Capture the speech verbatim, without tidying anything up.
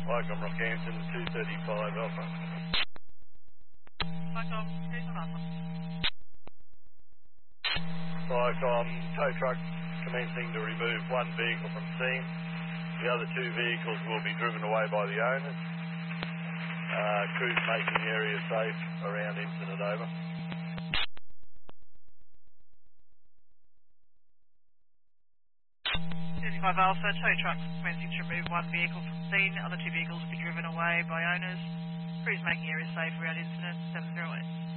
Lycom Rockhampton, two thirty-five Alpha. Lycom, who's on Alpha? Lycom, tow truck commencing to remove one vehicle from scene. The other two vehicles will be driven away by the owners. Uh, crews making the area safe around incident, over. thirty-five Alpha, tow trucks commencing to remove one vehicle from scene. Other two vehicles will be driven away by owners. Crews making area safe around incident, seven zero eight.